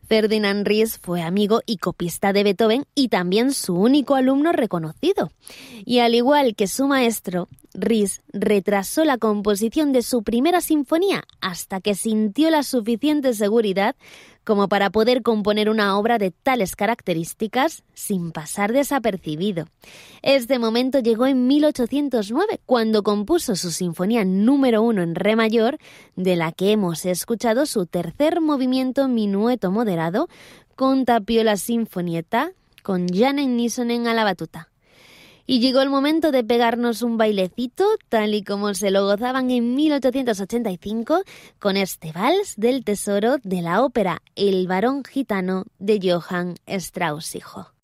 Ferdinand Ries fue amigo y copista de Beethoven y también su único alumno reconocido. Y al igual que su maestro, Ries retrasó la composición de su primera sinfonía hasta que sintió la suficiente seguridad como para poder componer una obra de tales características sin pasar desapercibido. Este momento llegó en 1809, cuando compuso su sinfonía número 1 en re mayor, de la que hemos escuchado su tercer movimiento minueto moderado, con Tapiola Sinfonietta, con Janne Nysönen a la batuta. Y llegó el momento de pegarnos un bailecito, tal y como se lo gozaban en 1885, con este vals del tesoro de la ópera El varón gitano de Johann Strauss hijo.